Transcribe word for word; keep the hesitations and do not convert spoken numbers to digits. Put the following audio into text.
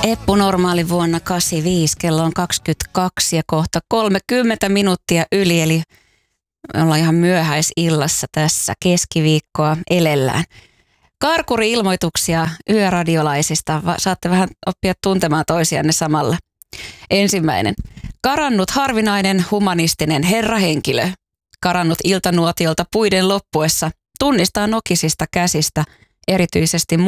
Eppu Normaali vuonna kahdeksankymmentäviisi, kello on kaksikymmentäkaksi ja kohta kolmekymmentä minuuttia yli, eli me ollaan ihan myöhäisillassa tässä, keskiviikkoa elellään. Karkuri-ilmoituksia yöradiolaisista, saatte vähän oppia tuntemaan toisianne samalla. Ensimmäinen. Karannut harvinainen humanistinen herrahenkilö. Karannut iltanuotiolta puiden loppuessa. Tunnistaa nokisista käsistä, erityisesti